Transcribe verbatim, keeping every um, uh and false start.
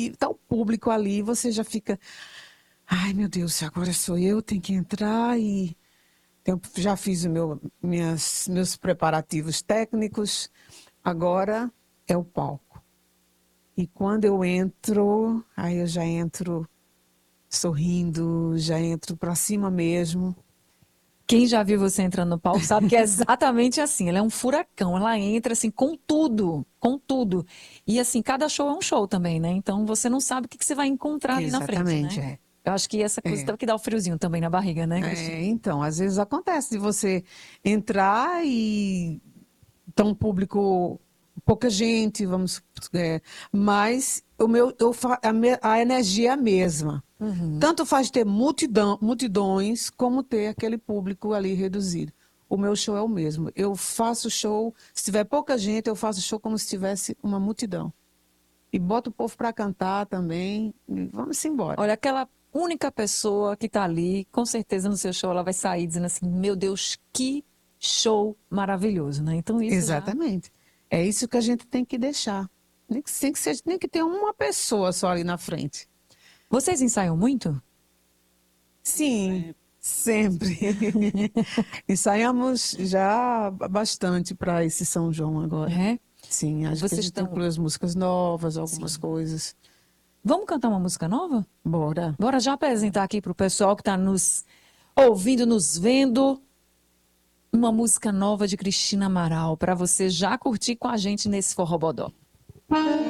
e tá o público ali, você já fica, ai meu Deus, agora sou eu, tenho que entrar e eu já fiz o meu, minhas, meus preparativos técnicos, agora é o palco. E quando eu entro, aí eu já entro sorrindo, já entro para cima mesmo. Quem já viu você entrando no palco sabe que é exatamente assim. Ela é um furacão, ela entra assim com tudo, com tudo. E assim, cada show é um show também, né? Então você não sabe o que que você vai encontrar ali na frente, Exatamente, né? é. Eu acho que essa coisa É. que dá o friozinho também na barriga, né, Cristina? É, então, às vezes acontece de você entrar e tá um público, pouca gente, vamos, é, mas o meu, eu, fa- a, me- a energia é a mesma. Uhum. Tanto faz ter multidão, multidões, como ter aquele público ali reduzido. O meu show é o mesmo. Eu faço show, se tiver pouca gente, eu faço show como se tivesse uma multidão. E boto o povo para cantar também, e vamos embora. Olha, aquela única pessoa que tá ali, com certeza no seu show ela vai sair dizendo assim: Meu Deus, que show maravilhoso, né? Então isso já. Exatamente. É isso que a gente tem que deixar. Nem que, tem que ser, nem que ter uma pessoa só ali na frente. Vocês ensaiam muito? Sim, sempre. Ensaiamos já bastante para esse São João agora. É? Sim, acho que a Vocês gente estão. inclui as músicas novas, algumas Sim. coisas. Vamos cantar uma música nova? Bora. Bora já apresentar aqui para o pessoal que está nos ouvindo, nos vendo, uma música nova de Cristina Amaral, para você já curtir com a gente nesse Forrobodó.